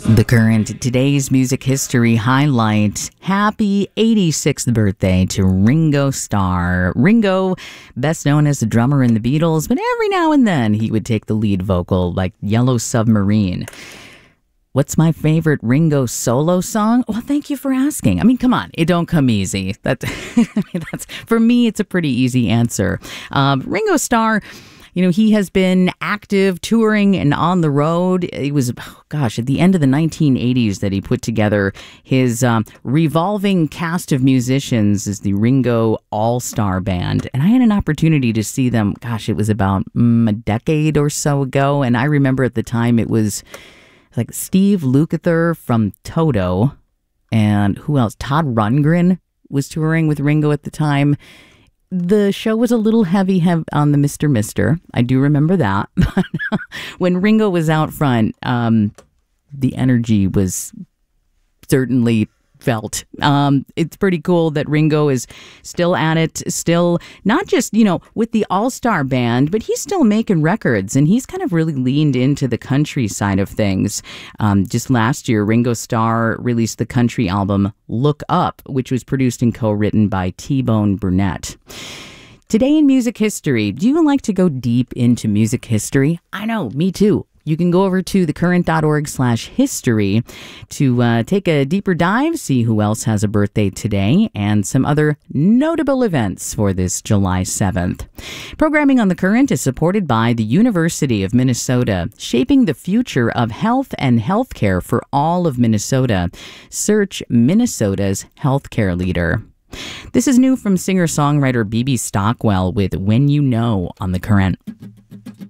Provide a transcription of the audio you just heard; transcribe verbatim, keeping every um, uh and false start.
The Current, today's music history highlight. Happy eighty-sixth birthday to Ringo Starr. Ringo, best known as the drummer in the Beatles, but every now and then he would take the lead vocal like Yellow Submarine. What's my favorite Ringo solo song? Well, thank you for asking. I mean, come on, it don't come easy. That, I mean, that's, for me, it's a pretty easy answer. Um, Ringo Starr, you know, he has been active, touring, and on the road. It was, oh gosh, at the end of the nineteen eighties that he put together his um, revolving cast of musicians as the Ringo All-Star Band. And I had an opportunity to see them, gosh, it was about mm, a decade or so ago. And I remember at the time it was like Steve Lukather from Toto, and who else? Todd Rundgren was touring with Ringo at the time. The show was a little heavy hev- on the Mister Mister. I do remember that. But when Ringo was out front, um, the energy was certainly felt. Um, it's pretty cool that Ringo is still at it, still not just, you know, with the All-Star Band, but he's still making records, and he's kind of really leaned into the country side of things. Um, just last year, Ringo Starr released the country album Look Up, which was produced and co-written by T-Bone Burnett. Today in music history, do you like to go deep into music history? I know, me too. You can go over to thecurrent.org slash history to uh, take a deeper dive, see who else has a birthday today, and some other notable events for this July seventh. Programming on The Current is supported by the University of Minnesota, shaping the future of health and healthcare for all of Minnesota. Search Minnesota's healthcare leader. This is new from singer-songwriter B B Stockwell with When You Know on The Current.